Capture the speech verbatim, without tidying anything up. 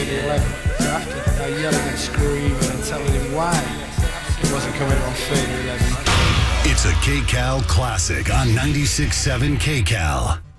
third year eleven. So after uh, yelling and screaming and telling him why he wasn't coming on third year eleven. It's a K Cal classic on ninety-six point seven K Cal.